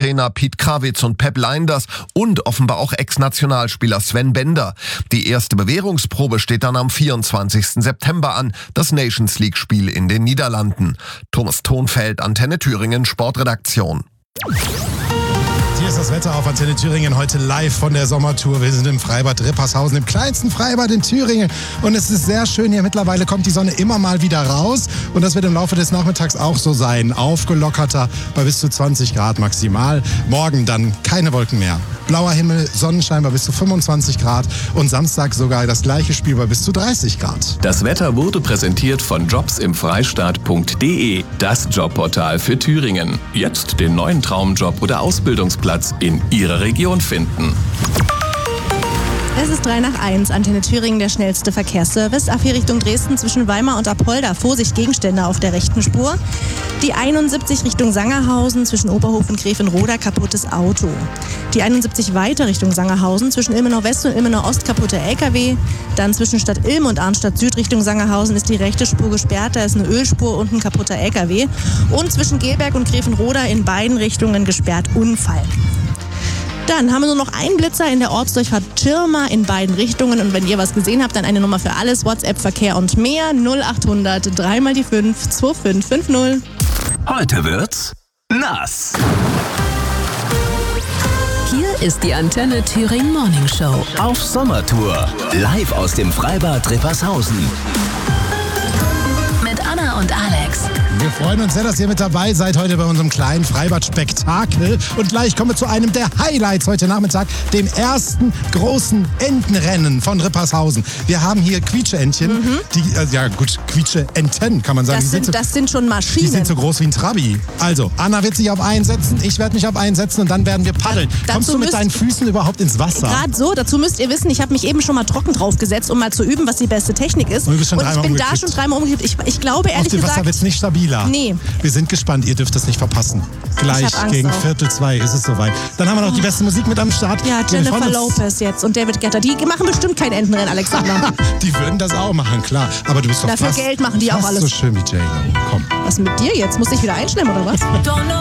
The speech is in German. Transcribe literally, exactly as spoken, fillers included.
Trainer Piet Krawitz und Pep Lijnders und offenbar auch Ex-Nationalspieler Sven Bender. Die erste Bewährungsprobe steht dann am vierundzwanzigsten September an, das Nations League-Spiel in den Niederlanden. Thomas Thonfeld, Antenne Thüringen, Sportredaktion. Hier ist das Wetter auf Antenne Thüringen, heute live von der Sommertour. Wir sind im Freibad Rippershausen, im kleinsten Freibad in Thüringen. Und es ist sehr schön hier. Mittlerweile kommt die Sonne immer mal wieder raus. Und das wird im Laufe des Nachmittags auch so sein. Aufgelockerter bei bis zu zwanzig Grad maximal. Morgen dann keine Wolken mehr. Blauer Himmel, Sonnenschein bei bis zu fünfundzwanzig Grad. Und Samstag sogar das gleiche Spiel bei bis zu dreißig Grad. Das Wetter wurde präsentiert von jobs im freistaat punkt de, das Jobportal für Thüringen. Jetzt den neuen Traumjob oder Ausbildungsplatz in Ihrer Region finden. Es ist drei nach eins, Antenne Thüringen, der schnellste Verkehrsservice. A vier Richtung Dresden zwischen Weimar und Apolda. Vorsicht, Gegenstände auf der rechten Spur. Die einundsiebzig Richtung Sangerhausen zwischen Oberhof und Grevenroda, kaputtes Auto. Die einundsiebzig weiter Richtung Sangerhausen zwischen Ilmenau West und Ilmenau Ost, kaputter L K W. Dann zwischen Stadt Ilm und Arnstadt Süd Richtung Sangerhausen ist die rechte Spur gesperrt. Da ist eine Ölspur und ein kaputter L K W. Und zwischen Gelberg und Grevenroda in beiden Richtungen gesperrt, Unfall. Dann haben wir nur noch einen Blitzer in der Ortsdurchfahrt Schirma in beiden Richtungen. Und wenn ihr was gesehen habt, dann eine Nummer für alles, WhatsApp, Verkehr und mehr. null achthundert drei mal die fünf zwei fünf fünf null. Heute wird's nass. Hier ist die Antenne Thüringen Morning Show. Auf Sommertour. Live aus dem Freibad Rippershausen. Mit Anna und Alex. Wir freuen uns sehr, dass ihr mit dabei seid heute bei unserem kleinen Freibad-Spektakel. Und gleich kommen wir zu einem der Highlights heute Nachmittag, dem ersten großen Entenrennen von Rippershausen. Wir haben hier Quietscheentchen, mhm. die, äh, ja gut, Quietscheenten kann man sagen. Das, die sind, sind so, das sind schon Maschinen. Die sind so groß wie ein Trabi. Also, Anna wird sich auf einen setzen, ich werde mich auf einen setzen und dann werden wir paddeln. Da, Kommst du mit müsst, deinen Füßen überhaupt ins Wasser? Gerade so, dazu müsst ihr wissen, ich habe mich eben schon mal trocken draufgesetzt, um mal zu üben, was die beste Technik ist. Und, du bist schon und ich bin da schon dreimal umgekippt. Ich, ich glaube ehrlich auf dem gesagt... Wasser wird es nicht stabiler. Nee. Wir sind gespannt, ihr dürft das nicht verpassen. Gleich gegen auch. Viertel zwei ist es soweit. Dann haben wir noch die beste Musik mit am Start. Ja, Jennifer Lopez jetzt und David Guetta. Die machen bestimmt kein Entenrennen, Alexander. Die würden das auch machen, klar. Aber du bist doch Dafür fast, Geld machen die auch alles. So schön wie J-Lo. Komm. Was mit dir jetzt? Muss ich wieder einschlemmen oder was?